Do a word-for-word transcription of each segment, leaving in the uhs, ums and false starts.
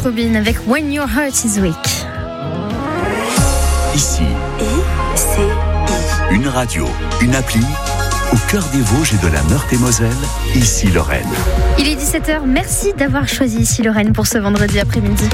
Robin avec When Your Heart Is Weak. Ici, I C I. une radio, une appli, au cœur des Vosges et de la Meurthe-et-Moselle, Ici Lorraine. Il est dix-sept heures, merci d'avoir choisi Ici Lorraine pour ce vendredi après-midi.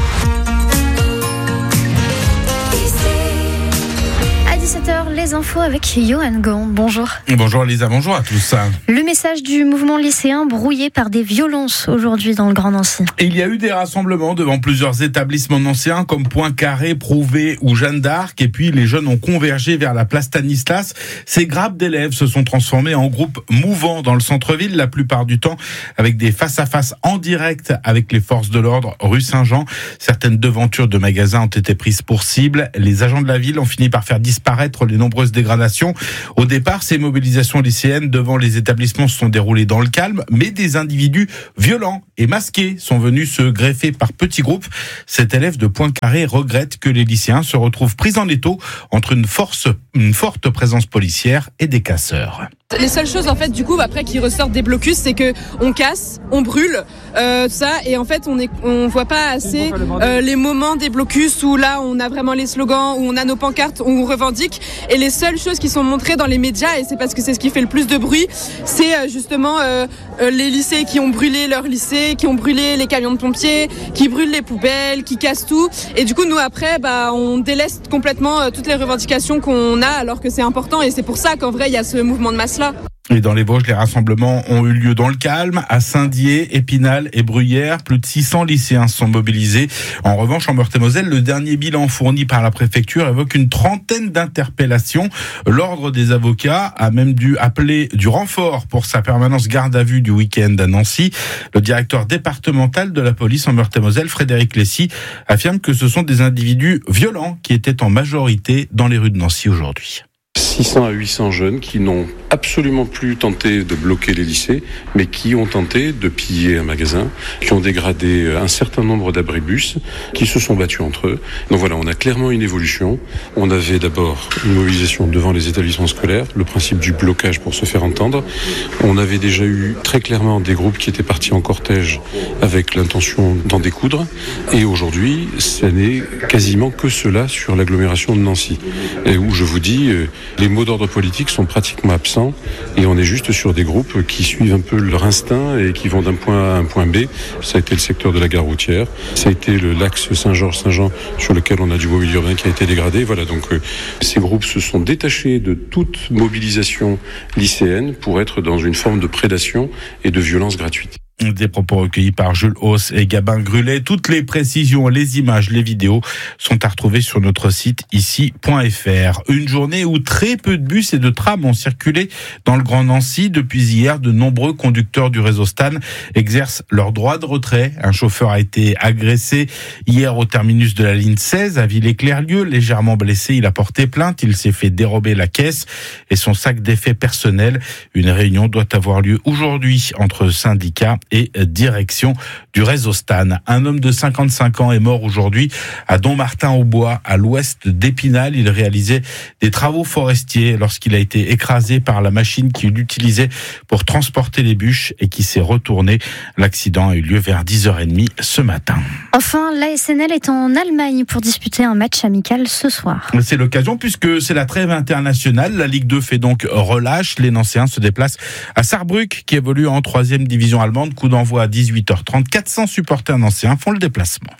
dix-sept heures, les infos avec Johan Gant. Bonjour. Bonjour Lisa, bonjour à tous. Le message du mouvement lycéen brouillé par des violences aujourd'hui dans le Grand Nancy. Et il y a eu des rassemblements devant plusieurs établissements nancéens comme Poincaré, Prouvé ou Jeanne d'Arc. Et puis les jeunes ont convergé vers la place Stanislas. Ces grappes d'élèves se sont transformées en groupes mouvants dans le centre-ville, la plupart du temps avec des face-à-face en direct avec les forces de l'ordre rue Saint-Jean. Certaines devantures de magasins ont été prises pour cible. Les agents de la ville ont fini par faire disparaître les nombreuses dégradations. Au départ, ces mobilisations lycéennes devant les établissements se sont déroulées dans le calme, mais des individus violents et masqués sont venus se greffer par petits groupes. Cet élève de Poincaré regrette que les lycéens se retrouvent pris en étau entre une force, une forte présence policière et des casseurs. Les seules choses en fait du coup après qui ressortent des blocus, c'est que on casse, on brûle, euh, tout ça, et en fait on est, on voit pas assez euh, les moments des blocus où là on a vraiment les slogans, où on a nos pancartes, où on revendique. Et les seules choses qui sont montrées dans les médias, et c'est parce que c'est ce qui fait le plus de bruit, c'est euh, justement euh, euh, les lycées qui ont brûlé leur lycée, qui ont brûlé les camions de pompiers, qui brûlent les poubelles, qui cassent tout. Et du coup nous après bah on délaisse complètement euh, toutes les revendications qu'on a, alors que c'est important, et c'est pour ça qu'en vrai il y a ce mouvement de masse là. Et dans les Vosges, les rassemblements ont eu lieu dans le calme. À Saint-Dié, Épinal et Bruyères, plus de six cents lycéens sont mobilisés. En revanche, en Meurthe-et-Moselle, le dernier bilan fourni par la préfecture évoque une trentaine d'interpellations. L'ordre des avocats a même dû appeler du renfort pour sa permanence garde à vue du week-end à Nancy. Le directeur départemental de la police en Meurthe-et-Moselle, Frédéric Lessy, affirme que ce sont des individus violents qui étaient en majorité dans les rues de Nancy aujourd'hui. six cents à huit cents jeunes qui n'ont absolument plus tenté de bloquer les lycées, mais qui ont tenté de piller un magasin, qui ont dégradé un certain nombre d'abribus, qui se sont battus entre eux. Donc voilà, on a clairement une évolution. On avait d'abord une mobilisation devant les établissements scolaires, le principe du blocage pour se faire entendre. On avait déjà eu très clairement des groupes qui étaient partis en cortège avec l'intention d'en découdre. Et aujourd'hui, ce n'est quasiment que cela sur l'agglomération de Nancy. Et où je vous dis, les mots d'ordre politique sont pratiquement absents et on est juste sur des groupes qui suivent un peu leur instinct et qui vont d'un point A à un point B. Ça a été le secteur de la gare routière, ça a été le l'axe Saint-Georges-Saint-Jean sur lequel on a du mobilier urbain qui a été dégradé. Voilà, donc euh, ces groupes se sont détachés de toute mobilisation lycéenne pour être dans une forme de prédation et de violence gratuite. Des propos recueillis par Jules Hauss et Gabin Grulet. Toutes les précisions, les images, les vidéos sont à retrouver sur notre site ici point f r. Une journée où très peu de bus et de trams ont circulé dans le Grand Nancy. Depuis hier, de nombreux conducteurs du réseau Stan exercent leur droit de retrait. Un chauffeur a été agressé hier au terminus de la ligne seize à Villers-Clerlieu. Légèrement blessé, il a porté plainte. Il s'est fait dérober la caisse et son sac d'effets personnels. Une réunion doit avoir lieu aujourd'hui entre syndicats et direction du réseau Stan. Un homme de cinquante-cinq ans est mort aujourd'hui à Dommartin-au-Bois, à l'ouest d'Épinal. Il réalisait des travaux forestiers lorsqu'il a été écrasé par la machine qu'il utilisait pour transporter les bûches et qui s'est retournée. L'accident a eu lieu vers dix heures trente ce matin. Enfin, l'A S N L est en Allemagne pour disputer un match amical ce soir. C'est l'occasion puisque c'est la trêve internationale. La Ligue deux fait donc relâche. Les Nancéens se déplacent à Saarbrück qui évolue en troisième division allemande. Coup d'envoi à dix-huit heures trente. quatre cents supporters nancéens font le déplacement.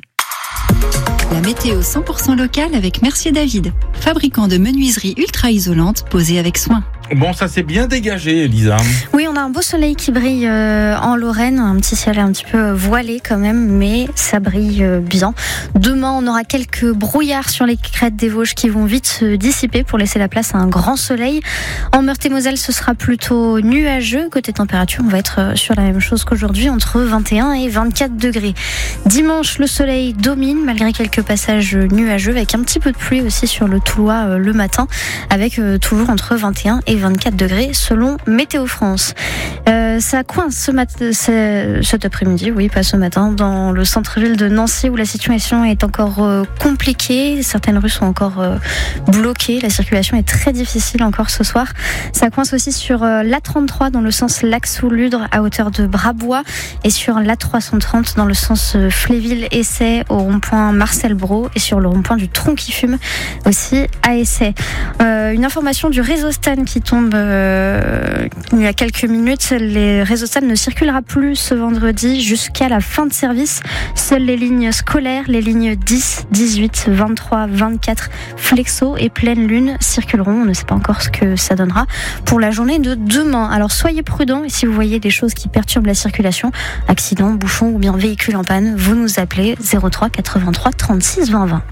La météo cent pour cent locale avec Mercier David, fabricant de menuiseries ultra isolantes posées avec soin. Bon, ça s'est bien dégagé, Elisa. Oui, on a un beau soleil qui brille euh, en Lorraine, un petit ciel un petit peu voilé quand même, mais ça brille euh, bien. Demain, on aura quelques brouillards sur les crêtes des Vosges qui vont vite se dissiper pour laisser la place à un grand soleil. En Meurthe-et-Moselle, ce sera plutôt nuageux. Côté température, on va être sur la même chose qu'aujourd'hui, entre vingt et un et vingt-quatre degrés. Dimanche, le soleil domine malgré quelques passages nuageux, avec un petit peu de pluie aussi sur le Toulois euh, le matin, avec euh, toujours entre vingt et un et vingt-quatre degrés selon Météo France. Euh, ça coince ce mat- cet après-midi, oui, pas ce matin, dans le centre-ville de Nancy où la situation est encore euh, compliquée. Certaines rues sont encore euh, bloquées. La circulation est très difficile encore ce soir. Ça coince aussi sur euh, l'A trente-trois dans le sens Lac-sous-Ludre à hauteur de Brabois et sur l'A trois cent trente dans le sens euh, Fléville-Essay au rond-point Marcel Brault et sur le rond-point du Tronc qui fume aussi à Essay. Euh, une information du réseau Stan qui tombe euh, il y a quelques minutes. Les réseaux Stan ne circulera plus ce vendredi jusqu'à la fin de service. Seules les lignes scolaires, les lignes dix, dix-huit, vingt-trois, vingt-quatre, Flexo et Pleine Lune circuleront. On ne sait pas encore ce que ça donnera pour la journée de demain. Alors soyez prudents et si vous voyez des choses qui perturbent la circulation, accidents, bouchons ou bien véhicules en panne, vous nous appelez zéro trois quatre-vingt-trois trente-six vingt vingt.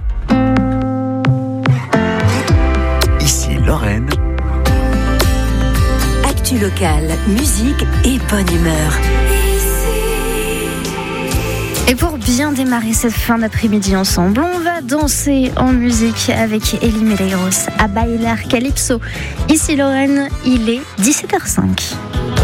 Ici Lorraine. Actu locale, musique et bonne humeur. Et pour bien démarrer cette fin d'après-midi ensemble, on va danser en musique avec Elie Medeiros à Bailar Calypso. Ici Lorraine, il est dix-sept heures cinq.